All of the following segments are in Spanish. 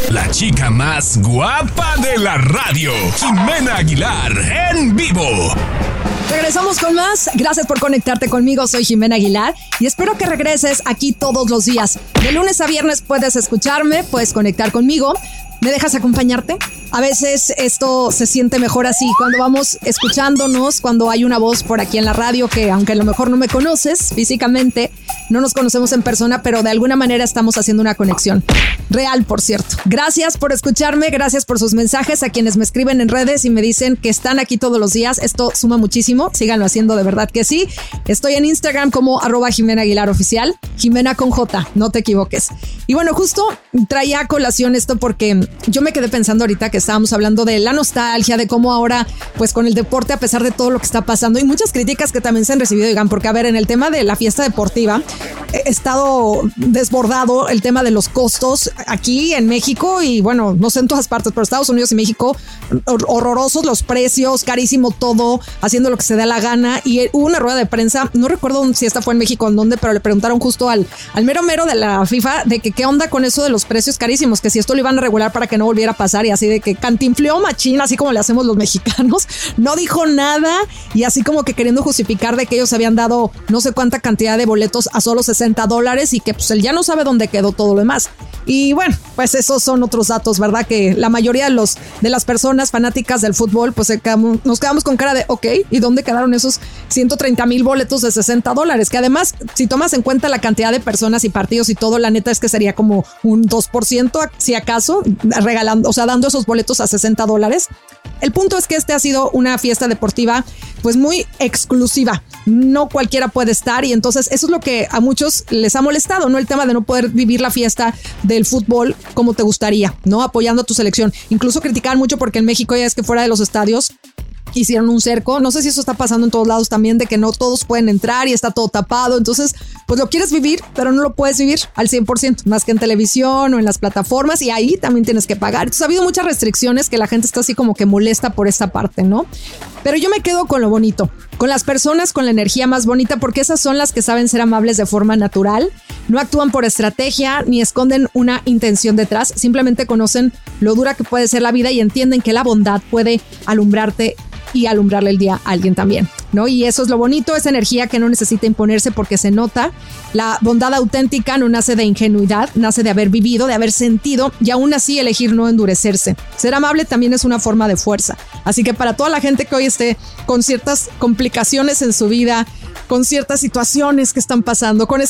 La chica más guapa de la radio, Jimena Aguilar, en vivo. Regresamos con más. Gracias por conectarte conmigo. Soy Jimena Aguilar y espero que regreses aquí todos los días. De lunes a viernes puedes escucharme, puedes conectar conmigo. ¿Me dejas acompañarte? A veces esto se siente mejor así, cuando vamos escuchándonos, cuando hay una voz por aquí en la radio que, aunque a lo mejor no me conoces físicamente, no nos conocemos en persona, pero de alguna manera estamos haciendo una conexión. Real, por cierto. Gracias por escucharme, gracias por sus mensajes a quienes me escriben en redes y me dicen que están aquí todos los días. Esto suma muchísimo, síganlo haciendo, de verdad que sí. Estoy en Instagram como @Jimena Aguilar Oficial, Jimena con J, no te equivoques. Y bueno, justo traía a colación esto porque yo me quedé pensando ahorita que estábamos hablando de la nostalgia, de cómo ahora, pues con el deporte, a pesar de todo lo que está pasando y muchas críticas que también se han recibido, digan, porque a ver, en el tema de la fiesta deportiva, he estado desbordado el tema de los costos aquí en México y bueno, no sé en todas partes, pero Estados Unidos y México, horrorosos los precios, carísimo todo, haciendo lo que se dé la gana. Y hubo una rueda de prensa, no recuerdo si esta fue en México o en dónde, pero le preguntaron justo al mero de la FIFA de que qué onda con eso de los precios carísimos, que si esto lo iban a regular para que no volviera a pasar, y así de que cantinfleó machín, así como le hacemos los mexicanos, no dijo nada y así como que queriendo justificar de que ellos habían dado no sé cuánta cantidad de boletos a solo $60 y que pues él ya no sabe dónde quedó todo lo demás. Y bueno, pues esos son otros datos, ¿verdad? Que la mayoría de las personas fanáticas del fútbol, pues nos quedamos con cara de, ok, ¿y dónde quedaron esos 130,000 boletos de $60? Que además, si tomas en cuenta la cantidad de personas y partidos y todo, la neta es que sería como un 2%, si acaso, regalando, o sea, dando esos boletos a $60. El punto es que ha sido una fiesta deportiva pues muy exclusiva. No cualquiera puede estar y entonces eso es lo que a muchos les ha molestado, ¿no? El tema de no poder vivir la fiesta del fútbol como te gustaría, ¿no? Apoyando a tu selección. Incluso criticaban mucho porque en México ya es que fuera de los estadios hicieron un cerco. No sé si eso está pasando en todos lados también, de que no todos pueden entrar y está todo tapado. Entonces, pues lo quieres vivir, pero no lo puedes vivir al 100%, más que en televisión o en las plataformas, y ahí también tienes que pagar. Entonces ha habido muchas restricciones que la gente está así como que molesta por esta parte, ¿no? Pero yo me quedo con lo bonito, con las personas con la energía más bonita, porque esas son las que saben ser amables de forma natural, no actúan por estrategia ni esconden una intención detrás, simplemente conocen lo dura que puede ser la vida y entienden que la bondad puede alumbrarte y alumbrarle el día a alguien también, ¿no? Y eso es lo bonito, esa energía que no necesita imponerse porque se nota. La bondad auténtica no nace de ingenuidad, nace de haber vivido, de haber sentido y aún así elegir no endurecerse. Ser amable también es una forma de fuerza. Así que para toda la gente que hoy esté con ciertas complicaciones en su vida, con ciertas situaciones que están pasando, con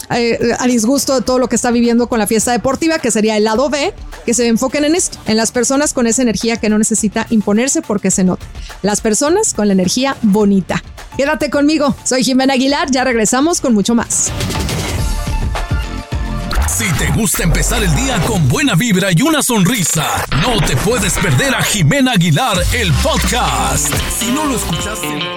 a disgusto de todo lo que está viviendo con la fiesta deportiva, que sería el lado B, que se enfoquen en esto, en las personas con esa energía que no necesita imponerse porque se nota. Las personas con la energía bonita. Quédate conmigo, soy Jimena Aguilar, ya regresamos con mucho más. Si te gusta empezar el día con buena vibra y una sonrisa, no te puedes perder a Jimena Aguilar, el podcast. Si no lo escuchaste...